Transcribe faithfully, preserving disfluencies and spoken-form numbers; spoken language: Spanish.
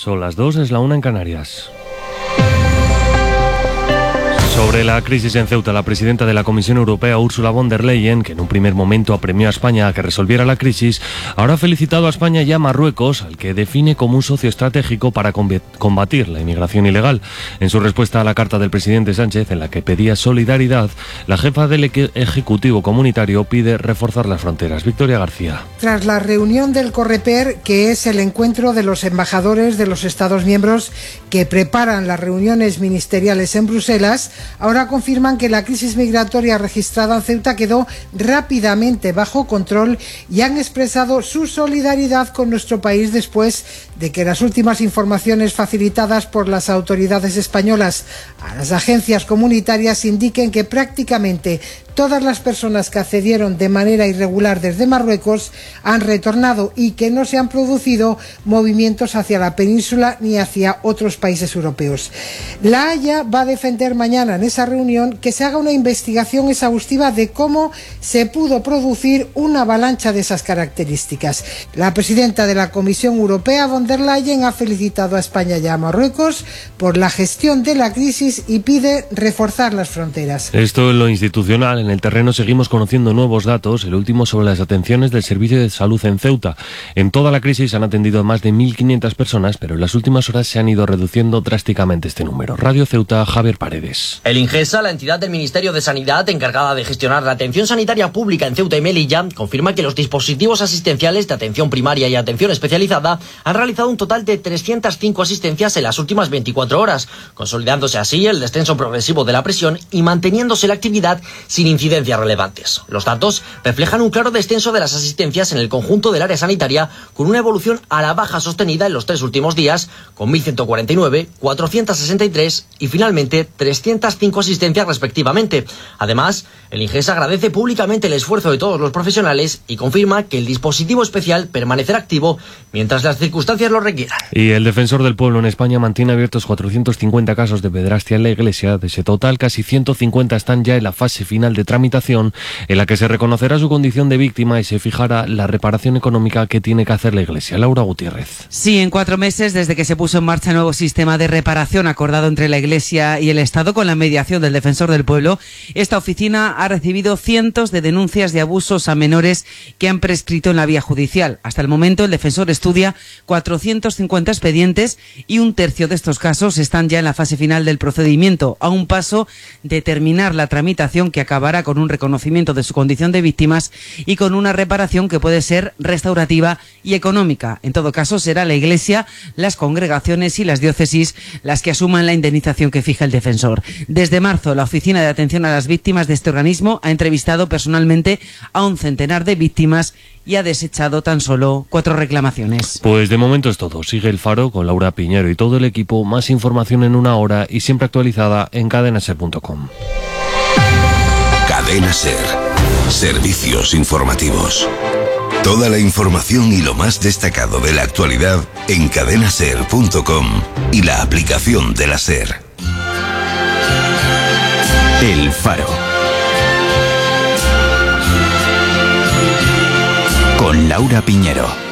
Son las dos, es la una en Canarias. Sobre la crisis en Ceuta, la presidenta de la Comisión Europea, Ursula von der Leyen, que en un primer momento apremió a España a que resolviera la crisis, ahora ha felicitado a España y a Marruecos, al que define como un socio estratégico para combatir la inmigración ilegal. En su respuesta a la carta del presidente Sánchez, en la que pedía solidaridad, la jefa del Ejecutivo Comunitario pide reforzar las fronteras. Victoria García. Tras la reunión del Coreper, que es el encuentro de los embajadores de los Estados miembros que preparan las reuniones ministeriales en Bruselas, ahora confirman que la crisis migratoria registrada en Ceuta quedó rápidamente bajo control y han expresado su solidaridad con nuestro país después de que las últimas informaciones facilitadas por las autoridades españolas a las agencias comunitarias indiquen que prácticamente todas las personas que accedieron de manera irregular desde Marruecos han retornado y que no se han producido movimientos hacia la península ni hacia otros países europeos. La Haya va a defender mañana en esa reunión que se haga una investigación exhaustiva de cómo se pudo producir una avalancha de esas características. La presidenta de la Comisión Europea, von der Leyen, ha felicitado a España y a Marruecos por la gestión de la crisis y pide reforzar las fronteras. Esto en lo institucional. En el terreno seguimos conociendo nuevos datos, el último sobre las atenciones del Servicio de Salud en Ceuta. En toda la crisis han atendido a más de mil quinientas personas, pero en las últimas horas se han ido reduciendo drásticamente este número. Radio Ceuta, Javier Paredes. El Ingesa, la entidad del Ministerio de Sanidad encargada de gestionar la atención sanitaria pública en Ceuta y Melilla, confirma que los dispositivos asistenciales de atención primaria y atención especializada han realizado un total de trescientas cinco asistencias en las últimas veinticuatro horas, consolidándose así el descenso progresivo de la presión y manteniéndose la actividad sin incidencias relevantes. Los datos reflejan un claro descenso de las asistencias en el conjunto del área sanitaria, con una evolución a la baja sostenida en los tres últimos días, con mil ciento cuarenta y nueve, cuatrocientos sesenta y tres y finalmente trescientas cinco asistencias respectivamente. Además, el Ingesa agradece públicamente el esfuerzo de todos los profesionales y confirma que el dispositivo especial permanecerá activo mientras las circunstancias lo requieran. Y el Defensor del Pueblo en España mantiene abiertos cuatrocientos cincuenta casos de pederastia en la Iglesia. De ese total, casi ciento cincuenta están ya en la fase final de tramitación, en la que se reconocerá su condición de víctima y se fijará la reparación económica que tiene que hacer la Iglesia. Laura Gutiérrez. Sí, en cuatro meses desde que se puso en marcha el nuevo sistema de reparación acordado entre la Iglesia y el Estado con la mediación del Defensor del Pueblo, esta oficina ha recibido cientos de denuncias de abusos a menores que han prescrito en la vía judicial. Hasta el momento el Defensor estudia cuatrocientos cincuenta expedientes y un tercio de estos casos están ya en la fase final del procedimiento, a un paso de terminar la tramitación que acabará con un reconocimiento de su condición de víctimas y con una reparación que puede ser restaurativa y económica. En todo caso, será la Iglesia, las congregaciones y las diócesis las que asuman la indemnización que fija el Defensor. Desde marzo, la Oficina de Atención a las Víctimas de este organismo ha entrevistado personalmente a un centenar de víctimas y ha desechado tan solo cuatro reclamaciones. Pues de momento es todo. Sigue El Faro con Laura Piñero y todo el equipo. Más información en una hora y siempre actualizada en cadena ser punto com. Cadena Ser. Servicios informativos. Toda la información y lo más destacado de la actualidad en cadena ser punto com y la aplicación de la Ser. El Faro. Con Laura Piñero.